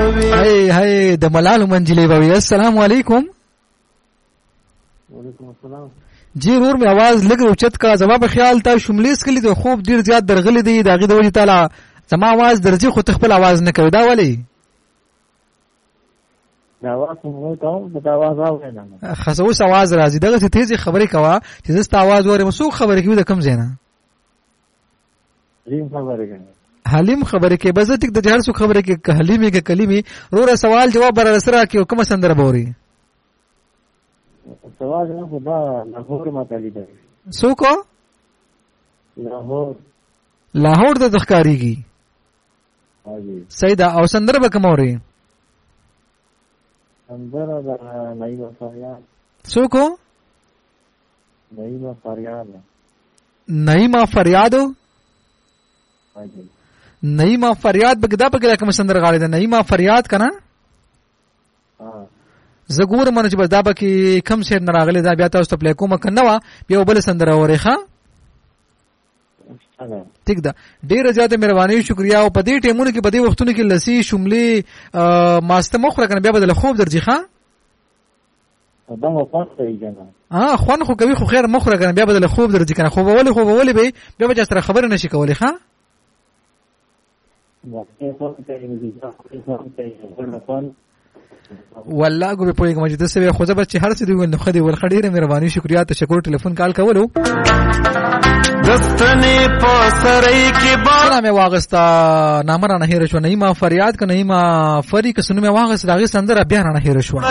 بوي هاي هاي د ملال منجلي بوي. السلام علیکم. وعلیکم السلام. جی ورور می आवाज لګ اوچت کا جواب خیال تا شملیس کلی د خوب ډیر زیات درغلی دی داغه د وجه تعالی زما आवाज درځي خو تخپل आवाज نه کوي دا ولی دا आवाज مو ته دا आवाज راوړل نه خصوص आवाज راځي دغه تیزی خبرې کوا چې زستا आवाज وره مسو خبرې کوي د کم زینا حلیم خبرې کوي حلیم خبرې کې بس ټیک د جهر سو خبرې کې حلیمه کې کلمې ورور سوال جواب بر سره کې کوم سندره بوري سوال نه خدا لاهور ماتلی دی سو کو لاهور د ذخکاریږي حاجی سیدا او سندره به کوموري سندره د نایمه فریاد سو کو نایمه فریاد نایمه فریادو حاجی نایمه فریاد بګدا بګدا کوم سندره غاړي ده نایمه فریاد کنه زګور منو چې بس دا به کې کم شیر نه راغلی دا بیا تاسو ته پلی کومه کنه وا بیا بل سندره اوري ښا ٹھیک ده ډیره زیاته مهرباني شکریا او په دې ټیمونو کې په دې وختونو کې لسی شملې ماسته مخ راکنه بیا بدل خوب درځي ښا دا مو خوان کوي کنه خوان خو کوي خو خیر مخ راکنه بیا بدل خوب درځي کنه خو ولې به بیا به سره خبر نشي کولای ښا والله کو به پوي کوم چې تاسو به خوځه بچ هر څه دی ول خدي ول خډيره مهرباني شکریا تشکر ټلیفون کال کولو دستنی پسرای کی با مې واغستا نامرانه هیر شو نه ما فریاد ک نه ما فری ک سن مې واغست دغه سندره بیا نه هیر شو